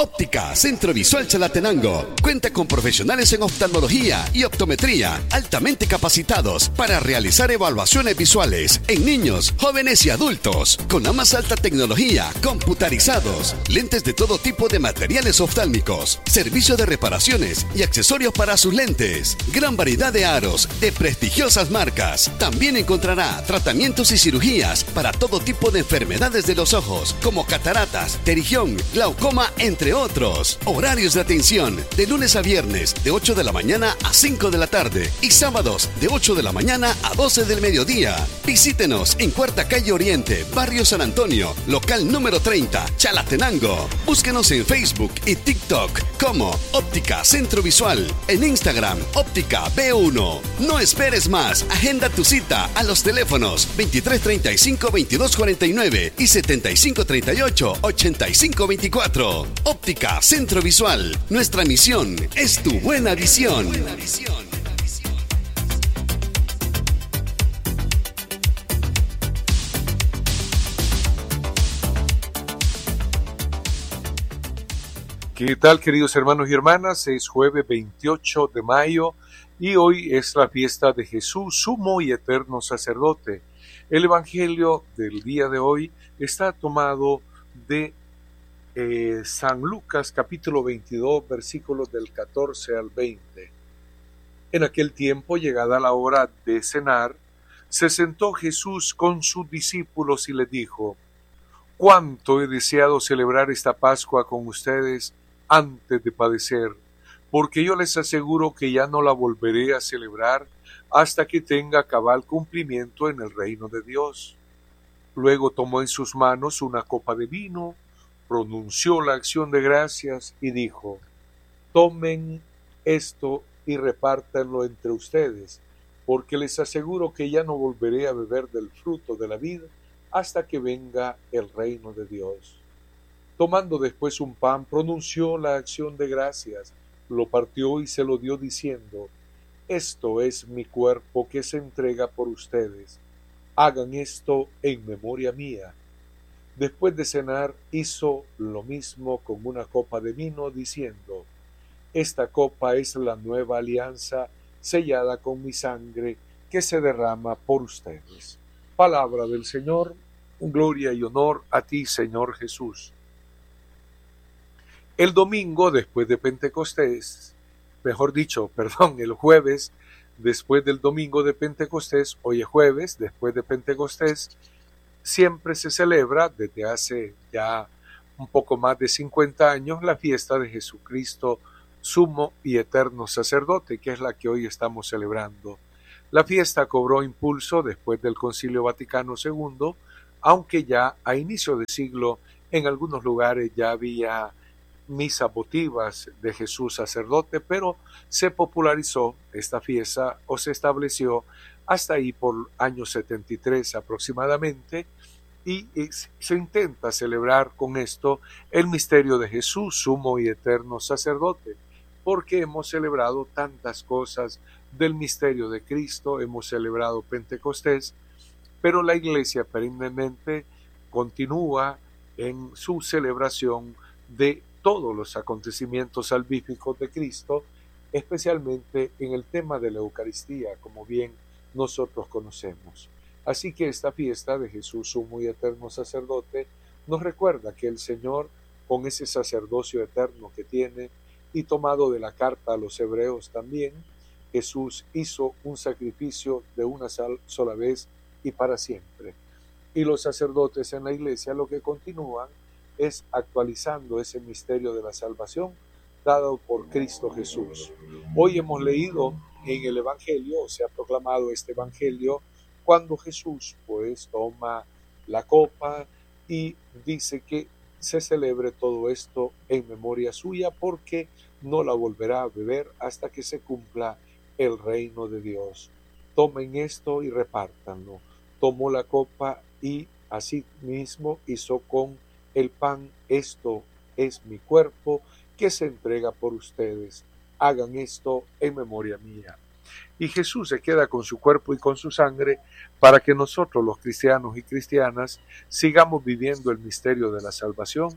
Óptica Centro Visual Chalatenango cuenta con profesionales en oftalmología y optometría altamente capacitados para realizar evaluaciones visuales en niños, jóvenes y adultos con la más alta tecnología, computarizados, lentes de todo tipo de materiales oftálmicos, servicio de reparaciones y accesorios para sus lentes, gran variedad de aros de prestigiosas marcas. También encontrará tratamientos y cirugías para todo tipo de enfermedades de los ojos como cataratas, pterigión, glaucoma, entre otros. Horarios de atención de lunes a viernes de 8 de la mañana a 5 de la tarde y sábados de 8 de la mañana a 12 del mediodía. Visítenos en Cuarta Calle Oriente, Barrio San Antonio, local número 30, Chalatenango. Búsquenos en Facebook y TikTok como Óptica Centro Visual, en Instagram Óptica B1. No esperes más, agenda tu cita a los teléfonos 2335-2249 y 7538-8524. Óptica Centro Visual. Nuestra misión es tu buena visión. ¿Qué tal, queridos hermanos y hermanas? Es jueves 28 de mayo y hoy es la fiesta de Jesús, sumo y eterno sacerdote. El evangelio del día de hoy está tomado de San Lucas capítulo 22 versículos del 14 al 20. En aquel tiempo, llegada la hora de cenar, se sentó Jesús con sus discípulos y les dijo: «Cuánto he deseado celebrar esta Pascua con ustedes antes de padecer, porque yo les aseguro que ya no la volveré a celebrar hasta que tenga cabal cumplimiento en el reino de Dios». Luego tomó en sus manos una copa de vino, pronunció la acción de gracias y dijo: «Tomen esto y repártanlo entre ustedes, porque les aseguro que ya no volveré a beber del fruto de la vid hasta que venga el reino de Dios». Tomando después un pan, pronunció la acción de gracias, lo partió y se lo dio diciendo: «Esto es mi cuerpo que se entrega por ustedes. Hagan esto en memoria mía». Después de cenar, hizo lo mismo con una copa de vino, diciendo: «Esta copa es la nueva alianza sellada con mi sangre que se derrama por ustedes». Palabra del Señor. Gloria y honor a ti, Señor Jesús. El domingo después de Pentecostés, el jueves después del domingo de Pentecostés, hoy es jueves después de Pentecostés, siempre se celebra desde hace ya un poco más de 50 años la fiesta de Jesucristo, sumo y eterno sacerdote, que es la que hoy estamos celebrando. La fiesta cobró impulso después del Concilio Vaticano II, aunque ya a inicio de siglo en algunos lugares ya había misas votivas de Jesús sacerdote, pero se popularizó esta fiesta o se estableció hasta ahí por año 73 aproximadamente, y se intenta celebrar con esto el misterio de Jesús, sumo y eterno sacerdote, porque hemos celebrado tantas cosas del misterio de Cristo, hemos celebrado Pentecostés, pero la Iglesia perennemente continúa en su celebración de todos los acontecimientos salvíficos de Cristo, especialmente en el tema de la Eucaristía, como bien nosotros conocemos. Así que esta fiesta de Jesús, sumo y eterno sacerdote, nos recuerda que el Señor, con ese sacerdocio eterno que tiene, y tomado de la carta a los hebreos también, Jesús hizo un sacrificio de una sola vez y para siempre. Y los sacerdotes en la Iglesia lo que continúan es actualizando ese misterio de la salvación dado por Cristo Jesús. Hoy hemos leído en el Evangelio, se ha proclamado este Evangelio, cuando Jesús pues toma la copa y dice que se celebre todo esto en memoria suya, porque no la volverá a beber hasta que se cumpla el reino de Dios. Tomen esto y repártanlo. Tomó la copa y asimismo hizo con el pan: esto es mi cuerpo que se entrega por ustedes. Hagan esto en memoria mía. Y Jesús se queda con su cuerpo y con su sangre para que nosotros, los cristianos y cristianas, sigamos viviendo el misterio de la salvación,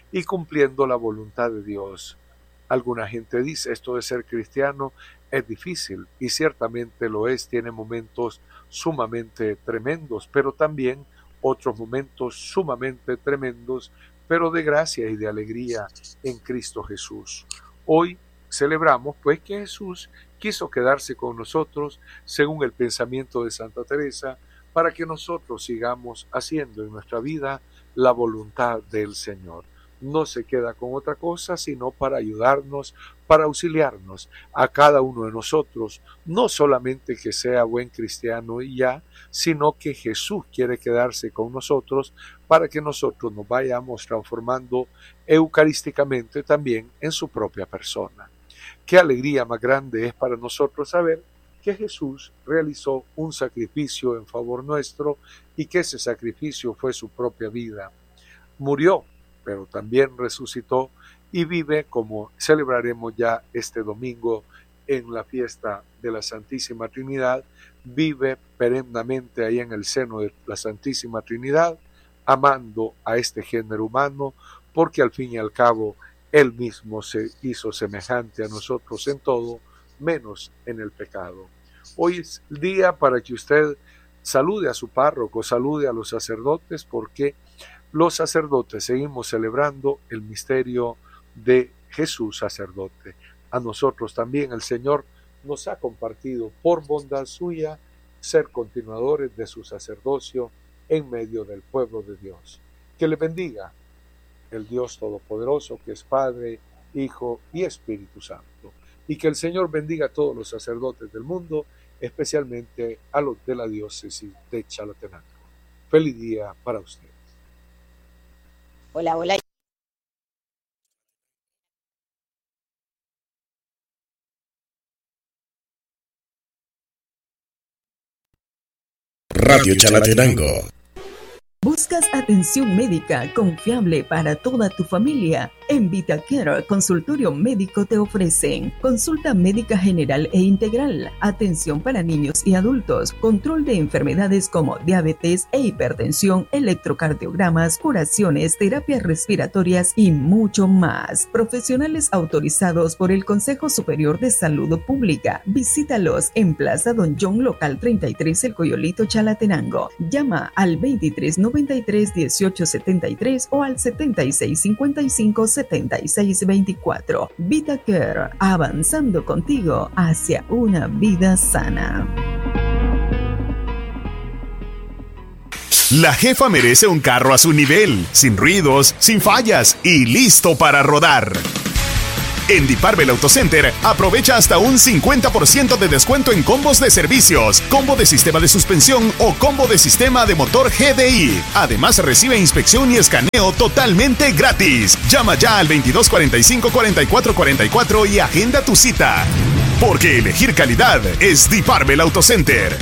y cumpliendo la voluntad de Dios. Alguna gente dice, esto de ser cristiano es difícil, y ciertamente lo es, tiene momentos sumamente tremendos, pero también otros momentos sumamente tremendos, pero de gracia y de alegría en Cristo Jesús. Hoy celebramos pues que Jesús quiso quedarse con nosotros según el pensamiento de Santa Teresa, para que nosotros sigamos haciendo en nuestra vida la voluntad del Señor. No se queda con otra cosa, sino para ayudarnos, para auxiliarnos a cada uno de nosotros, no solamente que sea buen cristiano y ya, sino que Jesús quiere quedarse con nosotros para que nosotros nos vayamos transformando eucarísticamente también en su propia persona. Qué alegría más grande es para nosotros saber que Jesús realizó un sacrificio en favor nuestro y que ese sacrificio fue su propia vida. Murió, pero también resucitó y vive, como celebraremos ya este domingo en la fiesta de la Santísima Trinidad, vive perennemente ahí en el seno de la Santísima Trinidad, amando a este género humano, porque al fin y al cabo Él mismo se hizo semejante a nosotros en todo, menos en el pecado. Hoy es el día para que usted salude a su párroco, salude a los sacerdotes, porque los sacerdotes seguimos celebrando el misterio de Jesús sacerdote. A nosotros también el Señor nos ha compartido por bondad suya ser continuadores de su sacerdocio en medio del pueblo de Dios. Que le bendiga el Dios Todopoderoso, que es Padre, Hijo y Espíritu Santo. Y que el Señor bendiga a todos los sacerdotes del mundo, especialmente a los de la diócesis de Chalatenango. Feliz día para ustedes. Hola, hola. Radio Chalatenango. ¿Buscas atención médica confiable para toda tu familia? En VitaCare Consultorio Médico te ofrecen consulta médica general e integral, atención para niños y adultos, control de enfermedades como diabetes e hipertensión, electrocardiogramas, curaciones, terapias respiratorias y mucho más. Profesionales autorizados por el Consejo Superior de Salud Pública. Visítalos en Plaza Don John, local 33, El Coyolito, Chalatenango. Llama al 2393-1873 o al 7655-7624. VitaCare, avanzando contigo hacia una vida sana. La jefa merece un carro a su nivel, sin ruidos, sin fallas y listo para rodar. En Diparvel Autocenter, aprovecha hasta un 50% de descuento en combos de servicios, combo de sistema de suspensión o combo de sistema de motor GDI. Además, recibe inspección y escaneo totalmente gratis. Llama ya al 2245-4444 y agenda tu cita. Porque elegir calidad es Diparvel Autocenter.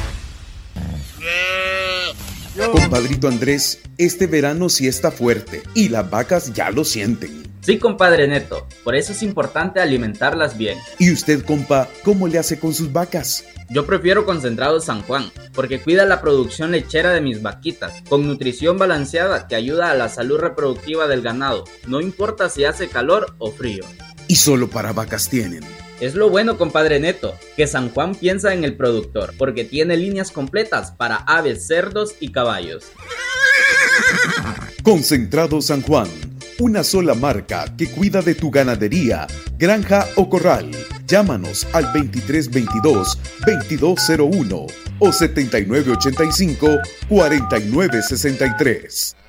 Compadrito Andrés, este verano sí está fuerte y las vacas ya lo sienten. Sí, compadre Neto, por eso es importante alimentarlas bien. ¿Y usted, compa, cómo le hace con sus vacas? Yo prefiero Concentrado San Juan, porque cuida la producción lechera de mis vaquitas, con nutrición balanceada que ayuda a la salud reproductiva del ganado, no importa si hace calor o frío. ¿Y solo para vacas tienen? Es lo bueno, compadre Neto, que San Juan piensa en el productor, porque tiene líneas completas para aves, cerdos y caballos. Concentrado San Juan, una sola marca que cuida de tu ganadería, granja o corral. Llámanos al 2322-2201 o 7985-4963.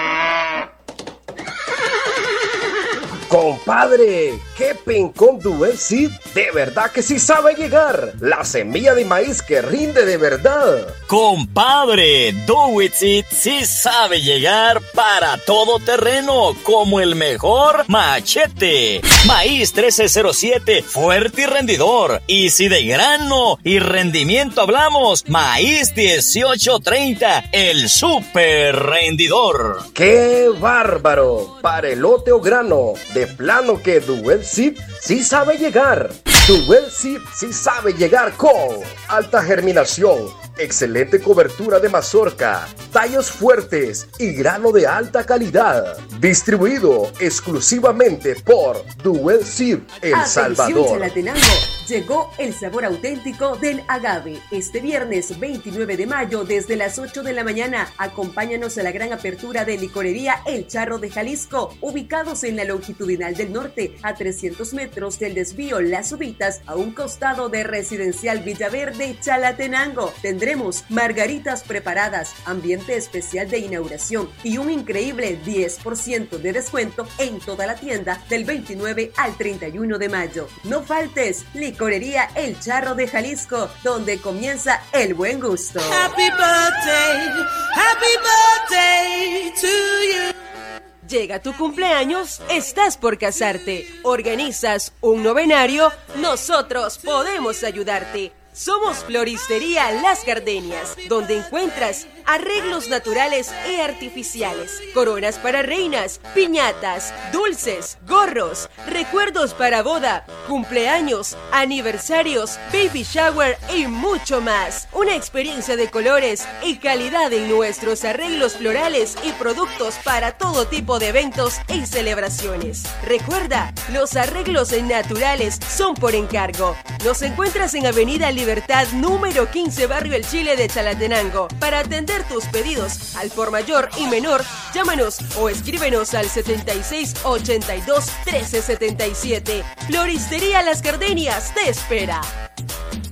Compadre, qué pencón Duel Seed, de verdad que sí sabe llegar. La semilla de maíz que rinde de verdad. Compadre, Do It Seed sí sabe llegar para todo terreno, como el mejor machete. Maíz 1307, fuerte y rendidor. Y si de grano y rendimiento hablamos, maíz 1830, el super rendidor. ¡Qué bárbaro! Para elote o grano, de plano que Duel Seed sí sabe llegar. Duel Seed sí sabe llegar con alta germinación, excelente cobertura de mazorca, tallos fuertes y grano de alta calidad. Distribuido exclusivamente por Duel Seed El Salvador. Chalatenango, llegó el sabor auténtico del agave. Este viernes 29 de mayo desde las 8 de la mañana, acompáñanos a la gran apertura de Licorería El Charro de Jalisco, ubicados en la longitudinal del norte, a 300 metros del desvío Las Ubitas, a un costado de Residencial Villaverde, Chalatenango. Tendremos margaritas preparadas, ambiente especial de inauguración y un increíble 10% de descuento en toda la tienda del 29 al 31 de mayo. No faltes, Licorería El Charro de Jalisco, donde comienza el buen gusto. Happy birthday to you. Llega tu cumpleaños, estás por casarte, organizas un novenario, nosotros podemos ayudarte. Somos Floristería Las Gardenias, donde encuentras arreglos naturales y artificiales, coronas para reinas, piñatas, dulces, gorros, recuerdos para boda, cumpleaños, aniversarios, baby shower y mucho más. Una experiencia de colores y calidad en nuestros arreglos florales y productos para todo tipo de eventos y celebraciones. Recuerda, los arreglos naturales son por encargo. Nos encuentras en Avenida Libertad número 15, Barrio El Chile de Chalatenango. Para atender tus pedidos al por mayor y menor, llámanos o escríbenos al 7682-1377. Floristería Las Gardenias te espera.